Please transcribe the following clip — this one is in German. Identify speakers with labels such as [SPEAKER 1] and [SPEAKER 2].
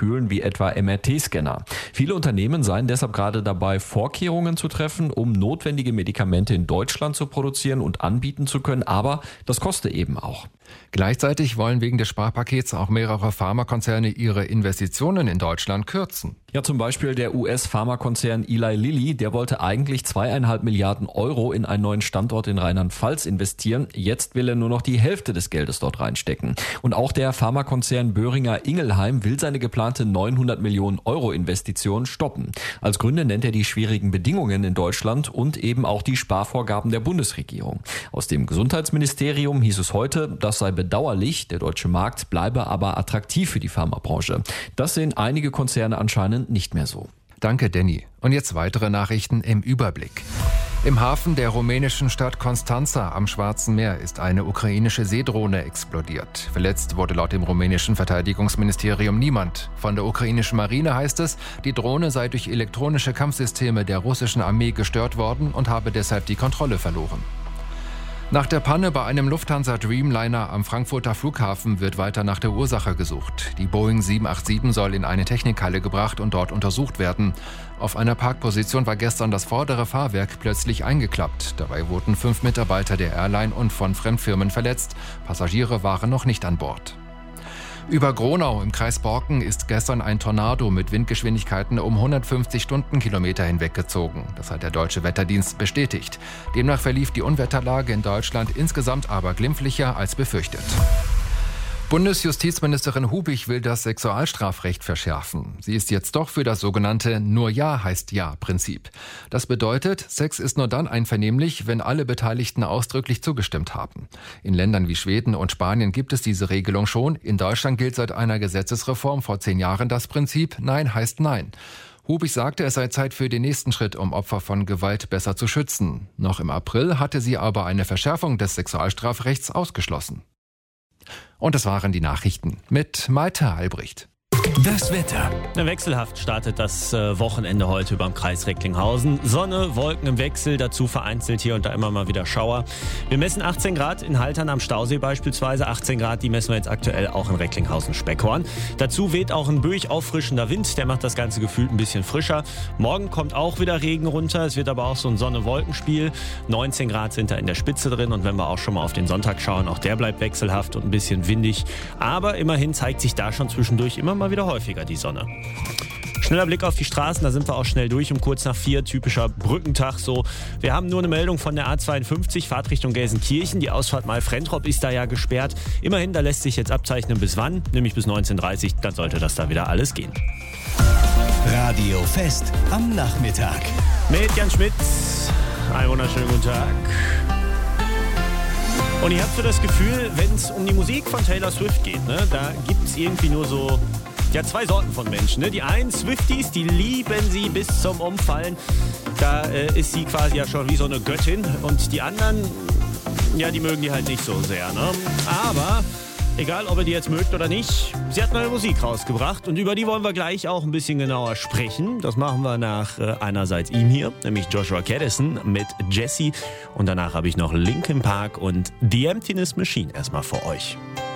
[SPEAKER 1] kühlen wie etwa MRT-Scanner. Viele Unternehmen seien deshalb gerade dabei, Vorkehrungen zu treffen, um notwendige Medikamente in Deutschland zu produzieren und anbieten zu können, aber das kostet eben auch.
[SPEAKER 2] Gleichzeitig wollen wegen des Sparpakets auch mehrere Pharmakonzerne ihre Investitionen in Deutschland kürzen.
[SPEAKER 1] Ja, zum Beispiel der US-Pharmakonzern Eli Lilly, der wollte eigentlich 2,5 Milliarden Euro in einen neuen Standort in Rheinland-Pfalz investieren. Jetzt will er nur noch die Hälfte des Geldes dort reinstecken. Und auch der Pharmakonzern Boehringer Ingelheim will seine geplante 900 Millionen Euro Investition stoppen. Als Gründe nennt er die schwierigen Bedingungen in Deutschland und eben auch die Sparvorgaben der Bundesregierung. Aus dem Gesundheitsministerium hieß es heute, das sei bedauerlich, der deutsche Markt bleibe aber attraktiv für die Pharmabranche. Das sehen einige Konzerne anscheinend nicht mehr so.
[SPEAKER 2] Danke, Danny. Und jetzt weitere Nachrichten im Überblick. Im Hafen der rumänischen Stadt Constanța am Schwarzen Meer ist eine ukrainische Seedrohne explodiert. Verletzt wurde laut dem rumänischen Verteidigungsministerium niemand. Von der ukrainischen Marine heißt es, die Drohne sei durch elektronische Kampfsysteme der russischen Armee gestört worden und habe deshalb die Kontrolle verloren. Nach der Panne bei einem Lufthansa Dreamliner am Frankfurter Flughafen wird weiter nach der Ursache gesucht. Die Boeing 787 soll in eine Technikhalle gebracht und dort untersucht werden. Auf einer Parkposition war gestern das vordere Fahrwerk plötzlich eingeklappt. Dabei wurden 5 Mitarbeiter der Airline und von Fremdfirmen verletzt. Passagiere waren noch nicht an Bord. Über Gronau im Kreis Borken ist gestern ein Tornado mit Windgeschwindigkeiten um 150 Stundenkilometer hinweggezogen. Das hat der Deutsche Wetterdienst bestätigt. Demnach verlief die Unwetterlage in Deutschland insgesamt aber glimpflicher als befürchtet. Bundesjustizministerin Hubig will das Sexualstrafrecht verschärfen. Sie ist jetzt doch für das sogenannte Nur Ja heißt Ja-Prinzip. Das bedeutet, Sex ist nur dann einvernehmlich, wenn alle Beteiligten ausdrücklich zugestimmt haben. In Ländern wie Schweden und Spanien gibt es diese Regelung schon. In Deutschland gilt seit einer Gesetzesreform vor 10 Jahren das Prinzip Nein heißt Nein. Hubig sagte, es sei Zeit für den nächsten Schritt, um Opfer von Gewalt besser zu schützen. Noch im April hatte sie aber eine Verschärfung des Sexualstrafrechts ausgeschlossen. Und das waren die Nachrichten mit Malte Albrecht.
[SPEAKER 3] Das Wetter. Wechselhaft startet das Wochenende heute über dem Kreis Recklinghausen. Sonne, Wolken im Wechsel, dazu vereinzelt hier und da immer mal wieder Schauer. Wir messen 18 Grad in Haltern am Stausee beispielsweise. 18 Grad, die messen wir jetzt aktuell auch in Recklinghausen-Speckhorn. Dazu weht auch ein böig auffrischender Wind, der macht das Ganze gefühlt ein bisschen frischer. Morgen kommt auch wieder Regen runter, es wird aber auch so ein Sonne-Wolkenspiel. 19 Grad sind da in der Spitze drin und wenn wir auch schon mal auf den Sonntag schauen, auch der bleibt wechselhaft und ein bisschen windig. Aber immerhin zeigt sich da schon zwischendurch immer mal wieder häufiger die Sonne. Schneller Blick auf die Straßen, da sind wir auch schnell durch um kurz nach 4, typischer Brückentag so. Wir haben nur eine Meldung von der A52, Fahrtrichtung Gelsenkirchen. Die Ausfahrt Malfrentrop ist da ja gesperrt. Immerhin, da lässt sich jetzt abzeichnen bis wann, nämlich bis 19:30 Uhr, dann sollte das da wieder alles gehen.
[SPEAKER 4] Radio Fest am Nachmittag.
[SPEAKER 3] Mit Jan Schmidt, einen wunderschönen guten Tag. Und ich habe so das Gefühl, wenn es um die Musik von Taylor Swift geht, ne, da gibt es irgendwie nur so 2 Sorten von Menschen. Ne? Die einen Swifties, die lieben sie bis zum Umfallen. Da ist sie quasi ja schon wie so eine Göttin. Und die anderen, ja, die mögen die halt nicht so sehr. Ne? Aber egal, ob ihr die jetzt mögt oder nicht, sie hat neue Musik rausgebracht. Und über die wollen wir gleich auch ein bisschen genauer sprechen. Das machen wir nach einerseits ihm hier, nämlich Joshua Caddison mit Jessie. Und danach habe ich noch Linkin Park und The Emptiness Machine erstmal für euch.